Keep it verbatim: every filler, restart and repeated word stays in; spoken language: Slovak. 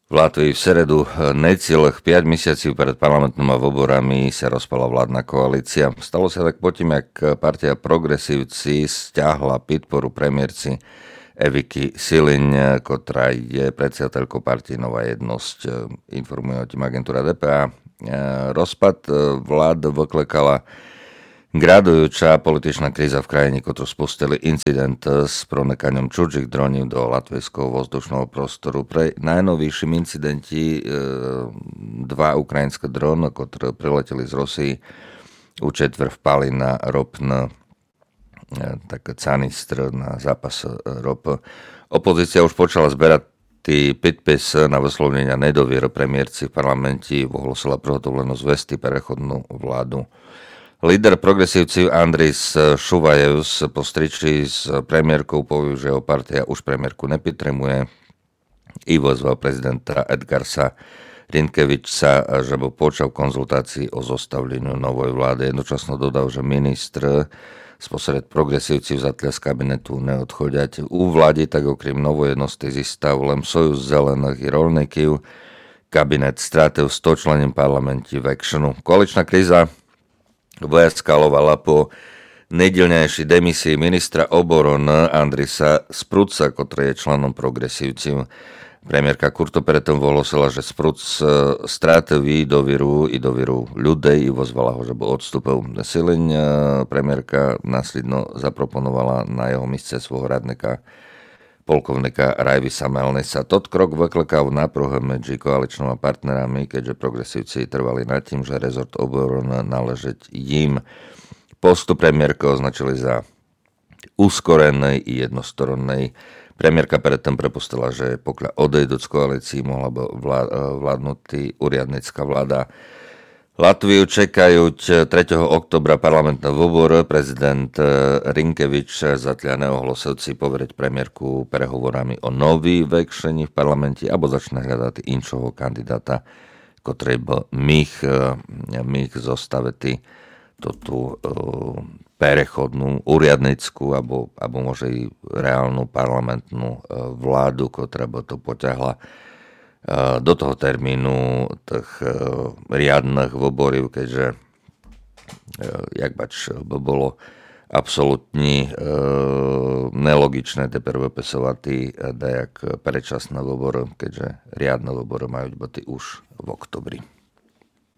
V Latvii v seredu necelých päť mesiacov pred parlamentnými voľbami sa rozpala vládna koalícia. Stalo sa tak potom, jak partia Progresívci stiahla podporu premiérci Eviky Siliň, ktorá je predsedateľkou partie Nová jednosť. Informuje o tým agentúra dé pé á. Rozpad vlád vyklekala gradujúca političná kríza v krajine, ktorú spustili incident s pronikaním cudzích dronív do latvijského vzdušného prostoru. Pre najnovejším incidenti e, dva ukrajinské drony, ktoré prileteli z Rusii, u četver vpali na ropný e, tak canistr na zápas ropy. Opozícia už počala zberať tí podpis na vyslovenia nedoviery premiérci v parlamente, ohlasila prihotовленú zvesti prechodnú vládu. Líder progresívci Andris Šuvajevs po striči s premiérkou povedal, že jeho partia už premiérku nepodporuje i vyzval prezidenta Edgarsa Rinkeviča, že bol počal konzultácií o zostavleniu novej vlády. Jednočasno dodal, že ministr spôsob progresívci vzatlia z kabinetu neodchodiať. U vlády tak okrem novej jednosti zistav len Sojuz zelených i rolníkov. Kabinet strátil sto člením parlamenti v actionu. Koaličná kríza vyeskalovala po nedeľnejšej demisii ministra obrany Andrisa Spruca, ktorý je členom progresívcov. Premiérka Kurto preto ohlasila, že Spruc strátil dôveru i dôveru ľudí i vozvala ho, že bol odstúpil. Siliň premiérka následno zaproponovala na jeho mieste svojho radnika polkovníka Rajvisa Melnisa. Tot krok vyklekal náprohe medzi koaličnými partnerami, keďže progresívci trvali nad tým, že rezort obrany náležeť im. Postup premiérky označili za uskorený i jednostronný. Premiérka predtým prepustila, že pokiaľ odejdu z koalícií, mohla by vládnuť úriadnická vláda. Latviu čekajú tretieho októbra parlamentné voľby. Prezident Rinkevič zatiaľ neohlásil si poveriť premiérku prehovorami o nový vekšení v parlamente alebo začne hľadať inšoho kandidáta, ktorý by mých, mých zostaviť tú prechodnú úriadnickú alebo, alebo môže i reálnu parlamentnú vládu, ktorá by to poťahla do toho termínu tých riadnych voľbov, keďže jak bač by bolo absolútne nelogičné teper vypisovať dajak predčasné voľby, keďže riadne voľby majú byť už v oktobri.